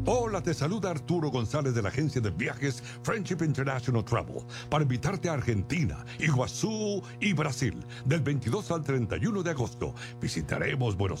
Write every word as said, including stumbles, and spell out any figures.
Hola, te saluda Arturo González de la agencia de viajes Friendship International Travel para invitarte a Argentina, Iguazú y Brasil del veintidós al treinta y uno de agosto. Visitaremos Buenos